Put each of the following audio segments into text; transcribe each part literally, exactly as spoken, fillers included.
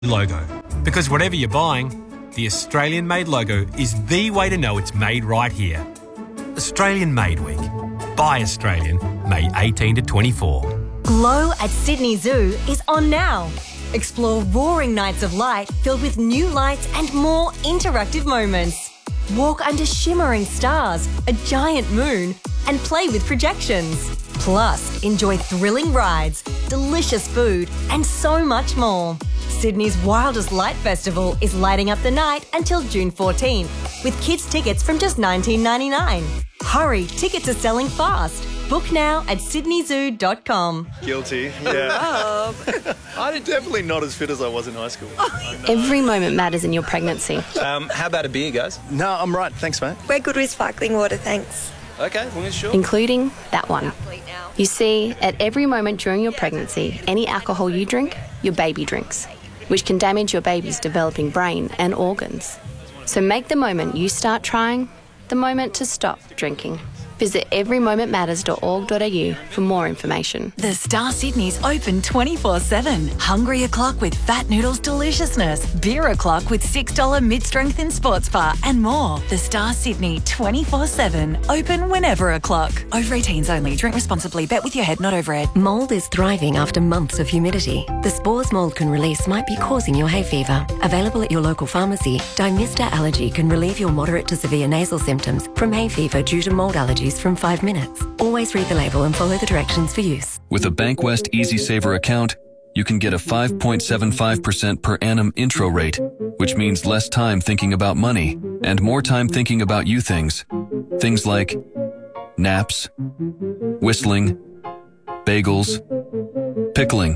logo. Because whatever you're buying, the Australian-made logo is the way to know it's made right here. Australian Made Week. Buy Australian, May eighteen to twenty-four. Glow at Sydney Zoo is on now. Explore roaring nights of light filled with new lights and more interactive moments. Walk under shimmering stars, a giant moon, and play with projections. Plus, enjoy thrilling rides, delicious food, and so much more. Sydney's wildest light festival is lighting up the night until June fourteenth, with kids' tickets from just nineteen ninety-nine. Hurry, tickets are selling fast. Book now at sydney zoo dot com. Guilty, yeah. I'm definitely not as fit as I was in high school. Every moment matters in your pregnancy. Um, how about a beer, guys? No, I'm right. Thanks, mate. We're good with sparkling water, thanks. Okay, well, sure. Including that one. You see, at every moment during your pregnancy, any alcohol you drink, your baby drinks, which can damage your baby's developing brain and organs. So make the moment you start trying the moment to stop drinking. Visit every moment matters dot org dot a u for more information. The Star Sydney's open twenty-four seven. Hungry o'clock with Fat Noodles deliciousness. Beer o'clock with six dollars mid-strength in sports bar and more. The Star Sydney twenty-four seven. Open whenever o'clock. Over eighteens only. Drink responsibly. Bet with your head, not overhead. Mould is thriving after months of humidity. The spores mould can release might be causing your hay fever. Available at your local pharmacy, Dymista Allergy can relieve your moderate to severe nasal symptoms from hay fever due to mould allergies from five minutes. Always read the label and follow the directions for use. With a Bankwest Easy Saver account, you can get a five point seven five percent per annum intro rate, which means less time thinking about money and more time thinking about you things. Things like naps, whistling, bagels, pickling,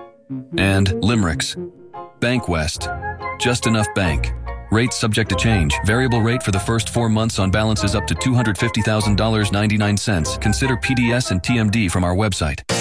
and limericks. Bankwest. Just enough bank. Rates subject to change. Variable rate for the first four months on balances up to two hundred fifty thousand dollars and ninety-nine cents. Consider P D S and T M D from our website.